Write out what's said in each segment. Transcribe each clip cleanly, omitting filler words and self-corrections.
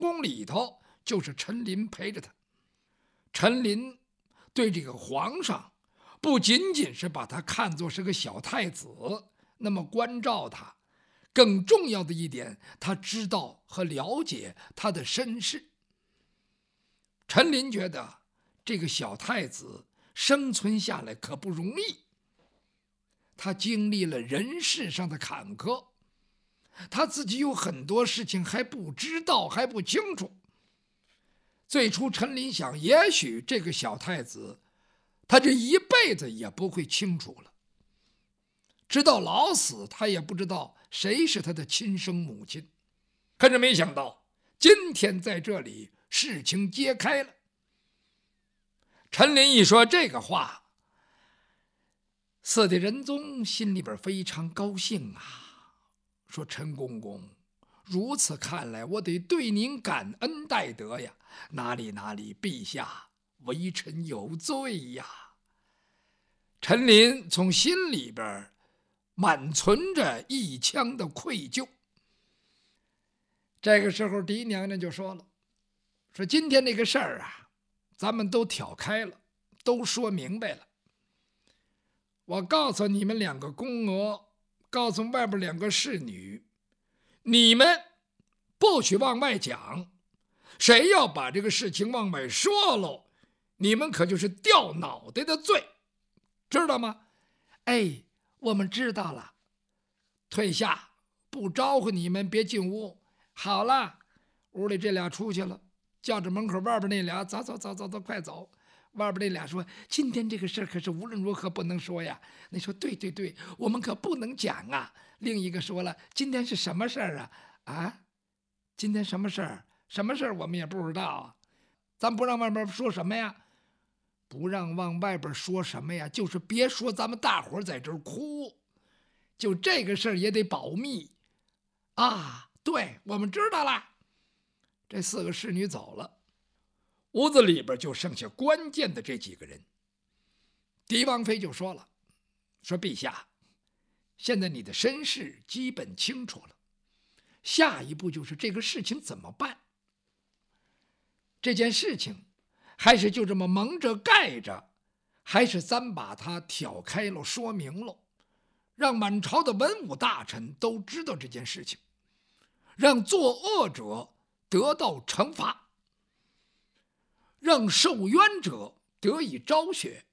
宫里头就是陈琳陪着他。陈琳对这个皇上不仅仅是把他看作是个小太子那么关照他，更重要的一点，他知道和了解他的身世。陈琳觉得这个小太子生存下来可不容易，他经历了人世上的坎坷，他自己有很多事情还不知道，还不清楚。最初陈琳想，也许这个小太子他这一辈子也不会清楚了，直到老死他也不知道谁是他的亲生母亲。可是没想到今天在这里事情揭开了。陈琳一说这个话，四弟仁宗心里边非常高兴啊，说陈公公，如此看来我得对您感恩戴德呀，哪里陛下微臣有罪呀。陈琳从心里边满存着一腔的愧疚。这个时候狄娘娘就说了，说今天这个事儿啊，咱们都挑开了，都说明白了。我告诉你们两个宫娥，告诉外边两个侍女，你们不许往外讲，谁要把这个事情往外说喽，你们可就是掉脑袋的罪，知道吗？哎，我们知道了。退下，不招呼你们别进屋。好了，屋里这俩出去了，叫着门口外边那俩，走，快走。外边那俩说，今天这个事儿可是无论如何不能说呀。你说对，我们可不能讲啊。另一个说了，今天是什么事儿啊？啊，今天什么事儿？什么事儿我们也不知道啊。咱不让外边说什么呀？不让往外边说什么呀？就是别说咱们大伙在这儿哭，就这个事儿也得保密啊。对，我们知道了。这四个侍女走了，屋子里边就剩下关键的这几个人。狄王妃就说了，说陛下，现在你的身世基本清楚了，下一步就是这个事情怎么办。这件事情还是就这么蒙着盖着，还是咱把它挑开了说明了，让满朝的文武大臣都知道这件事情，让作恶者得到惩罚，让受冤者得以昭雪。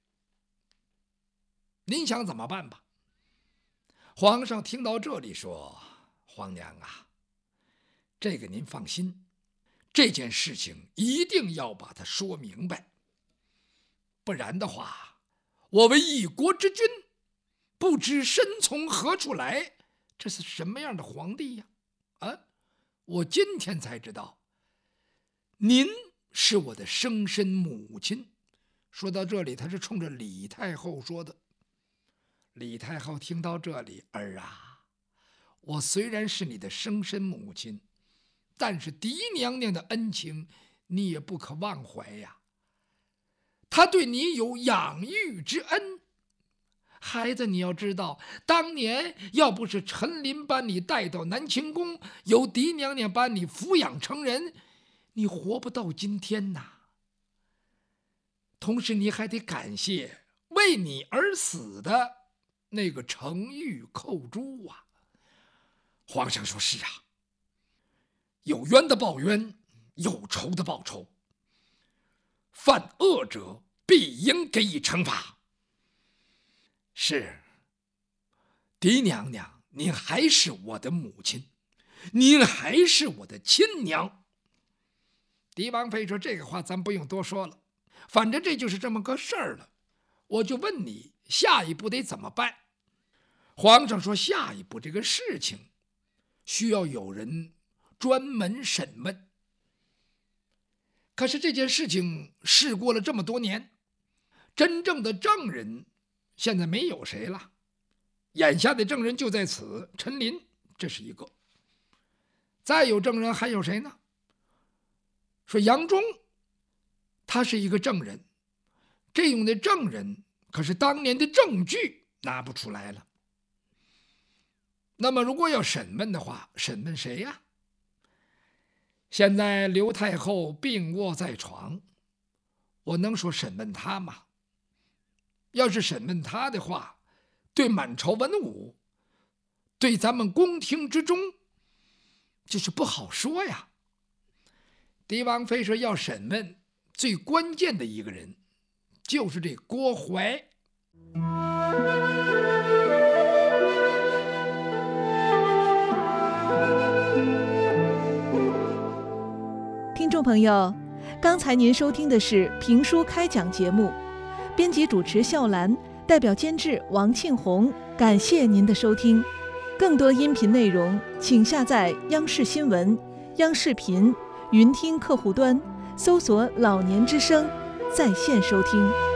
您想怎么办吧？皇上听到这里说，皇娘啊，这个您放心，这件事情一定要把它说明白，不然的话，我为一国之君，不知身从何处来，这是什么样的皇帝呀？啊，我今天才知道，您是我的生身母亲。说到这里，他是冲着李太后说的。李太后听到这里，儿啊，我虽然是你的生身母亲，但是狄娘娘的恩情你也不可忘怀呀。她对你有养育之恩，孩子，你要知道，当年要不是陈琳把你带到南清宫，由狄娘娘把你抚养成人，你活不到今天呐。同时你还得感谢为你而死的那个程昱寇珠啊。皇上说，是啊，有冤的报冤，有仇的报仇，犯恶者必应给予惩罚。是，狄娘娘，您还是我的母亲，您还是我的亲娘。狄王妃说，这个话咱不用多说了，反正这就是这么个事儿了。我就问你，下一步得怎么办？皇上说，下一步这个事情需要有人专门审问。可是这件事情事过了这么多年，真正的证人现在没有谁了。眼下的证人就在此，陈琳，这是一个。再有证人还有谁呢？说杨忠，他是一个证人，这种的证人可是当年的证据拿不出来了。那么如果要审问的话，审问谁呀？ 现在刘太后病卧在床，我能说审问她吗？要是审问她的话，对满朝文武，对咱们宫廷之中，这是不好说呀。狄王妃说要审问最关键的一个人，就是这郭槐。 听众朋友，刚才您收听的是评书开讲节目，编辑主持笑兰，代表监制王庆红，感谢您的收听。更多音频内容，请下载央视新闻、央视频、云听客户端，搜索"老年之声"，在线收听。